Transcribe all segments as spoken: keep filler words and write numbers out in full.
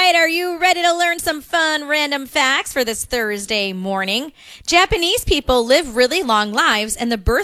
right, are you ready to learn some fun random facts for this Thursday morning? Japanese people live really long lives, and the birth...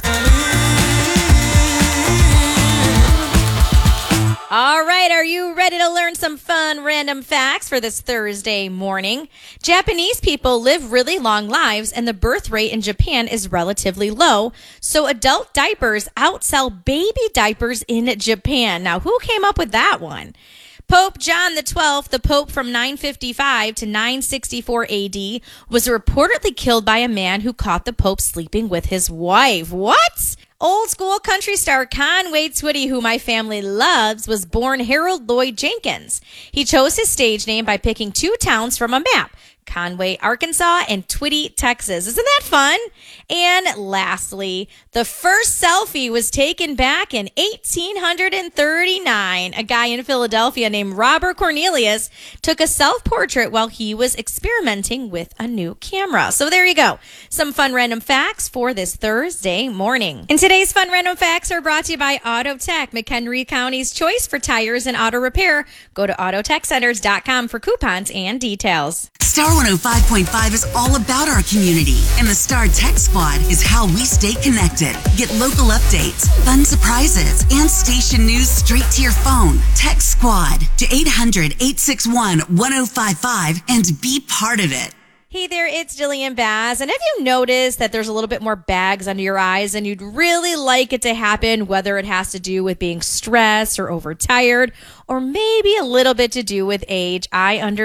All right, are you ready to learn some fun random facts for this Thursday morning? Japanese people live really long lives, and the birth rate in Japan is relatively low, so adult diapers outsell baby diapers in Japan. Now, who came up with that one? Pope John the twelfth, the Pope from nine fifty-five to nine sixty-four A D, was reportedly killed by a man who caught the Pope sleeping with his wife. What? Old school country star Conway Twitty, who my family loves, was born Harold Lloyd Jenkins. He chose his stage name by picking two towns from a map: Conway, Arkansas, and Twitty, Texas. Isn't that fun? And lastly, the first selfie was taken back in eighteen thirty-nine. A guy in Philadelphia named Robert Cornelius took a self-portrait while he was experimenting with a new camera. So there you go. Some fun random facts for this Thursday morning. And today's fun random facts are brought to you by Auto Tech, McHenry County's choice for tires and auto repair. Go to auto tech centers dot com for coupons and details. Star one oh five point five is all about our community, and the Star Tech Squad is how we stay connected. Get local updates, fun surprises, and station news straight to your phone. Tech Squad to eight hundred, eight six one, one oh five five and be part of it. Hey there, it's Jillian Baz, and have you noticed that there's a little bit more bags under your eyes and you'd really like it to happen, whether it has to do with being stressed or overtired, or maybe a little bit to do with age? I understand.